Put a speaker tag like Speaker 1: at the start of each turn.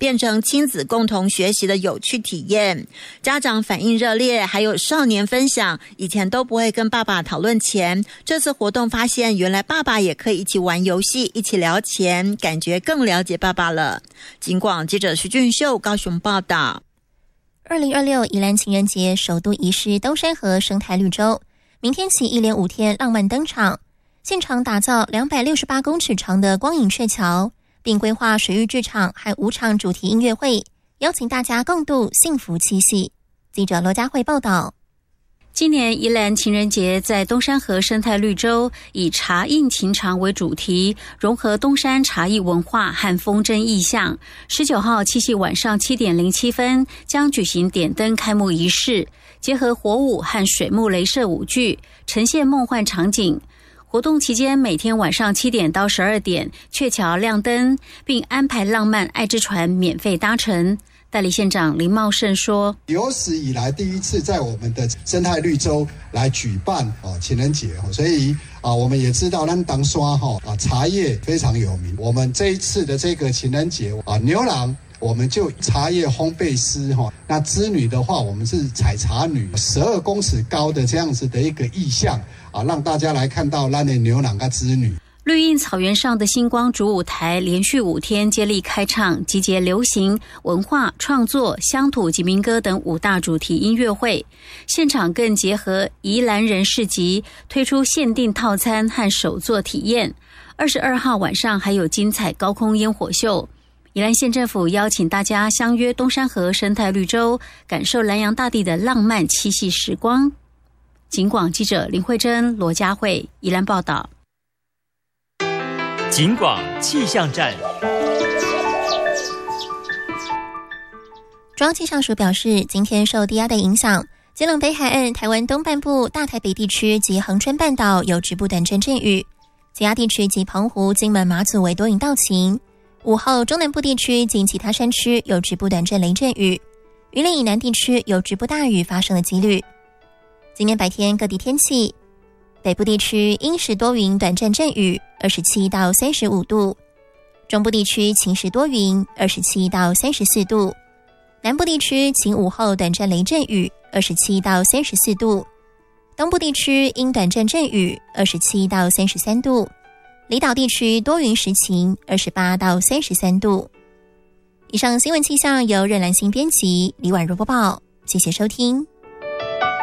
Speaker 1: 变成亲子共同学习的有趣体验。家长反应热烈，还有少年分享以前都不会跟爸爸讨论钱，这次活动发现原来爸爸也可以一起玩游戏，一起聊钱，感觉更了解爸爸了。警广记者徐俊秀高雄报道。
Speaker 2: 2026宜兰情人节首度移师东山河生态绿洲，明天起一连5天浪漫登场，现场打造268公尺长的光影鹊桥，并规划水域剧场和5场主题音乐会，邀请大家共度幸福七夕。记者罗佳慧报道。
Speaker 3: 今年宜兰情人节在东山河生态绿洲以茶印情长为主题，融合东山茶艺文化和风筝意象。19号七夕晚上7点07分将举行点灯开幕仪式，结合火舞和水幕雷射舞剧，呈现梦幻场景。活动期间每天晚上7点到12点鹊桥亮灯，并安排浪漫爱之船免费搭乘。代理县长林茂盛说，
Speaker 4: 有史以来第一次在我们的生态绿洲来举办情人节，所以我们也知道咱当刷茶叶非常有名，我们这一次的这个情人节牛郎我们就茶叶烘焙师那织女的话我们是采茶女，12公尺高的这样子的一个意象让大家来看到咱的牛郎跟织女。
Speaker 3: 绿荫草原上的星光主舞台连续5天接力开唱，集结流行、文化、创作、乡土及民歌等5大主题音乐会。现场更结合宜兰人市集，推出限定套餐和手作体验。22号晚上还有精彩高空烟火秀。宜兰县政府邀请大家相约东山河生态绿洲，感受南洋大地的浪漫七夕时光。警广记者林慧珍、罗佳慧宜兰报道。
Speaker 5: 警广气象站。
Speaker 2: 中央气象署表示，今天受低压的影响，基隆北海岸、台湾东半部、大台北地区及恒春半岛有局部短阵阵雨，其他地区及澎湖、金门、马祖为多云到晴。午后中南部地区及其他山区有局部短阵雷阵雨，云林以南地区有局部大雨发生的几率。今天白天各地天气，北部地区阴时多云短暂阵雨，27到35度；中部地区晴时多云，27到34度；南部地区晴午后短暂雷阵雨，27到34度；东部地区阴短暂阵雨，27到33度；离岛地区多云时晴，28到33度。以上新闻气象由任兰心编辑，李婉如播报，谢谢收听。